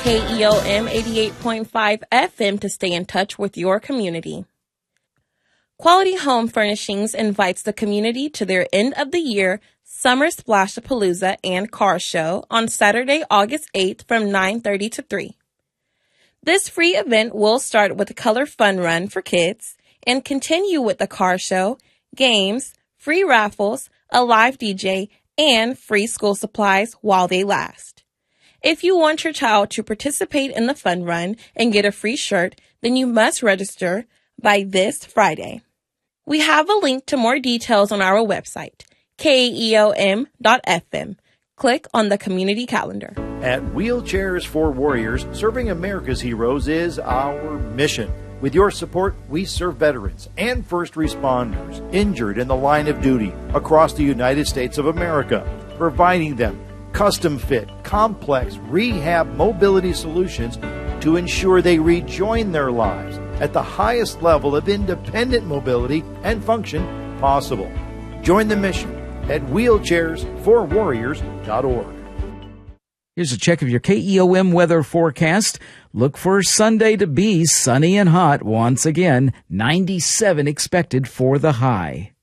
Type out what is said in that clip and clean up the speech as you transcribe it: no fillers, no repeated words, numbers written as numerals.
KEOM 88.5 FM to stay in touch with your community. Quality Home Furnishings invites the community to their end-of-the-year Summer Splash-A-Palooza and Car Show on Saturday, August 8th from 9:30 to 3. This free event will start with a color fun run for kids and continue with the car show, games, free raffles, a live DJ, and free school supplies while they last. If you want your child to participate in the fun run and get a free shirt, then you must register by this Friday. We have a link to more details on our website, keom.fm. Click on the community calendar. At Wheelchairs for Warriors, serving America's heroes is our mission. With your support, we serve veterans and first responders injured in the line of duty across the United States of America, providing them custom-fit, complex rehab mobility solutions to ensure they rejoin their lives at the highest level of independent mobility and function possible. Join the mission at wheelchairsforwarriors.org. Here's a check of your KEOM weather forecast. Look for Sunday to be sunny and hot once again. 97 expected for the high.